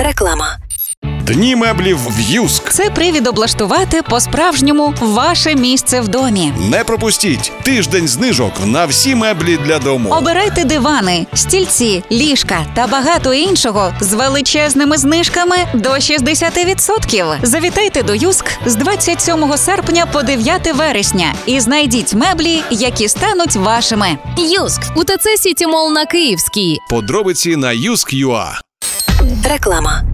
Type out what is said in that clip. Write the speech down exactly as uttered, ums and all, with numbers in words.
Реклама. Дні меблів в Юск. Це привід облаштувати по-справжньому ваше місце в домі. Не пропустіть тиждень знижок на всі меблі для дому. Обирайте дивани, стільці, ліжка та багато іншого з величезними знижками до шістдесят відсотків. Завітайте до Юск з двадцять сьомого серпня по дев'яте вересня і знайдіть меблі, які стануть вашими. Юск. У ТЦ Сіті Молл на Київській. Подробиці на юск точка ю а. Реклама.